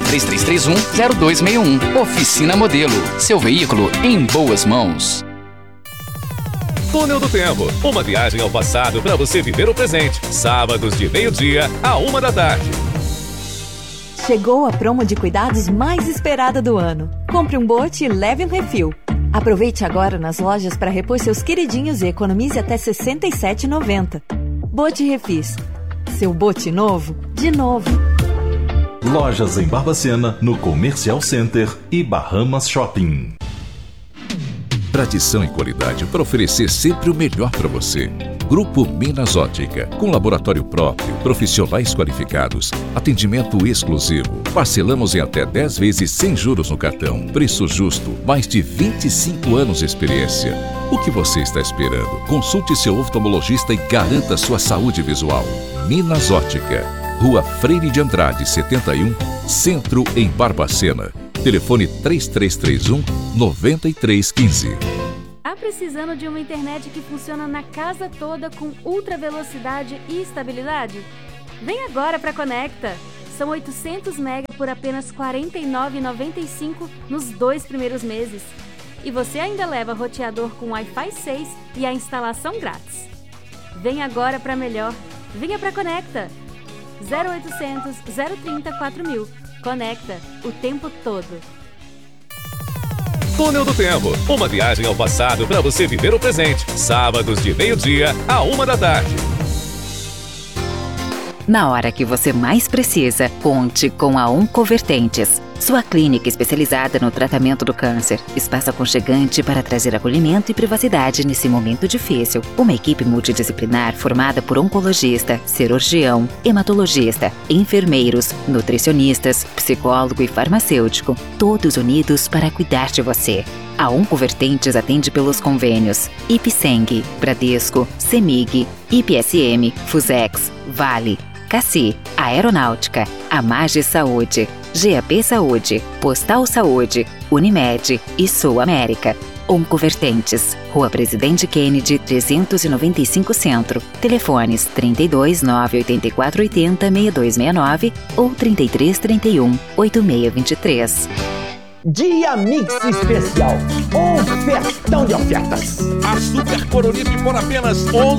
3331-0261. Oficina Modelo. Seu veículo em boas mãos. Túnel do Tempo. Uma viagem ao passado para você viver o presente. Sábados de 12h a 13h. Chegou a promo de cuidados mais esperada do ano. Compre um bote e leve um refil. Aproveite agora nas lojas para repor seus queridinhos e economize até R$ 67,90. Bote Refis. Seu bote novo, de novo. Lojas em Barbacena, no Comercial Center e Bahamas Shopping. Tradição e qualidade para oferecer sempre o melhor para você. Grupo Minas Ótica, com laboratório próprio, profissionais qualificados, atendimento exclusivo. Parcelamos em até 10 vezes sem juros no cartão. Preço justo, mais de 25 anos de experiência. O que você está esperando? Consulte seu oftalmologista e garanta sua saúde visual. Minas Ótica, Rua Freire de Andrade, 71, Centro, em Barbacena. Telefone 3331-9315. Tá precisando de uma internet que funciona na casa toda com ultra velocidade e estabilidade? Vem agora para Conecta. São 800 MB por apenas R$ 49,95 nos 2 primeiros meses. E você ainda leva roteador com Wi-Fi 6 e a instalação grátis. Vem agora para melhor. Venha para Conecta. 0800 030 4000. Conecta o tempo todo. Túnel do Tempo. Uma viagem ao passado para você viver o presente. Sábados de 12h a 13h. Na hora que você mais precisa, conte com a Oncovertentes. Sua clínica especializada no tratamento do câncer. Espaço aconchegante para trazer acolhimento e privacidade nesse momento difícil. Uma equipe multidisciplinar formada por oncologista, cirurgião, hematologista, enfermeiros, nutricionistas, psicólogo e farmacêutico. Todos unidos para cuidar de você. A Oncovertentes atende pelos convênios Ipseng, Bradesco, Semig, IPSM, Fusex, Vale, Cassi, Aeronáutica, Amage Saúde, GAP Saúde, Postal Saúde, Unimed e Sul América. Oncovertentes, Rua Presidente Kennedy, 395 Centro. Telefones 32 984 80 6269 ou 33 31 8623. Dia Mix Especial. Ofertão de ofertas. Açúcar Coronife por apenas R$